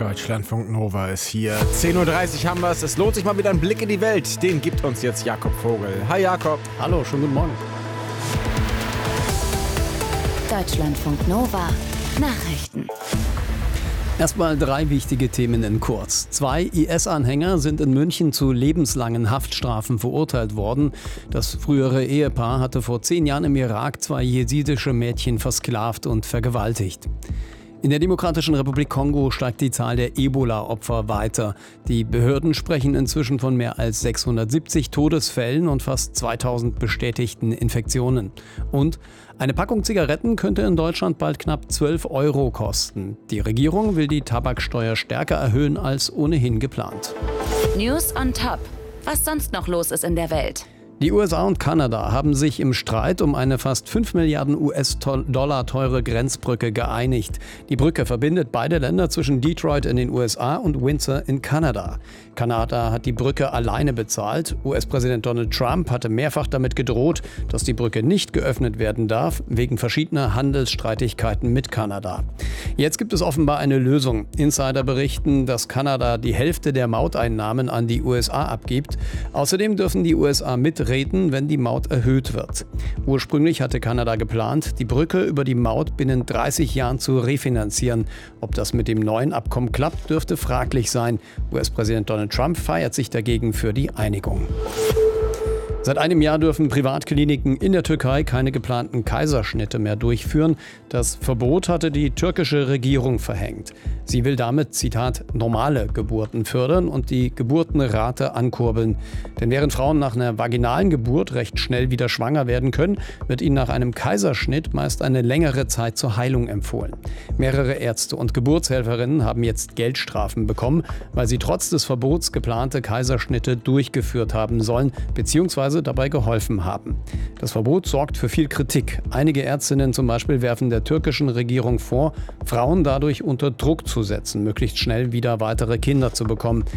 Deutschlandfunk Nova ist hier. 10:30 Uhr haben wir es. Es lohnt sich mal wieder ein Blick in die Welt. Den gibt uns jetzt Jakob Vogel. Hi Jakob. Hallo, schönen guten Morgen. Deutschlandfunk Nova. Nachrichten. Erstmal 3 wichtige Themen in kurz. 2 IS-Anhänger sind in München zu lebenslangen Haftstrafen verurteilt worden. Das frühere Ehepaar hatte vor 10 Jahren im Irak 2 jesidische Mädchen versklavt und vergewaltigt. In der Demokratischen Republik Kongo steigt die Zahl der Ebola-Opfer weiter. Die Behörden sprechen inzwischen von mehr als 670 Todesfällen und fast 2000 bestätigten Infektionen. Und eine Packung Zigaretten könnte in Deutschland bald knapp 12 € kosten. Die Regierung will die Tabaksteuer stärker erhöhen als ohnehin geplant. News on top. Was sonst noch los ist in der Welt? Die USA und Kanada haben sich im Streit um eine fast 5 Milliarden US-Dollar teure Grenzbrücke geeinigt. Die Brücke verbindet beide Länder zwischen Detroit in den USA und Windsor in Kanada. Kanada hat die Brücke alleine bezahlt. US-Präsident Donald Trump hatte mehrfach damit gedroht, dass die Brücke nicht geöffnet werden darf, wegen verschiedener Handelsstreitigkeiten mit Kanada. Jetzt gibt es offenbar eine Lösung. Insider berichten, dass Kanada die Hälfte der Mauteinnahmen an die USA abgibt. Außerdem dürfen die USA mitreden, wenn die Maut erhöht wird. Ursprünglich hatte Kanada geplant, die Brücke über die Maut binnen 30 Jahren zu refinanzieren. Ob das mit dem neuen Abkommen klappt, dürfte fraglich sein. US-Präsident Donald Trump feiert sich dagegen für die Einigung. Seit einem Jahr dürfen Privatkliniken in der Türkei keine geplanten Kaiserschnitte mehr durchführen. Das Verbot hatte die türkische Regierung verhängt. Sie will damit, Zitat, normale Geburten fördern und die Geburtenrate ankurbeln. Denn während Frauen nach einer vaginalen Geburt recht schnell wieder schwanger werden können, wird ihnen nach einem Kaiserschnitt meist eine längere Zeit zur Heilung empfohlen. Mehrere Ärzte und Geburtshelferinnen haben jetzt Geldstrafen bekommen, weil sie trotz des Verbots geplante Kaiserschnitte durchgeführt haben sollen, beziehungsweise dabei geholfen haben. Das Verbot sorgt für viel Kritik. Einige Ärztinnen zum Beispiel werfen der türkischen Regierung vor, Frauen dadurch unter Druck zu setzen, möglichst schnell wieder weitere Kinder zu bekommen.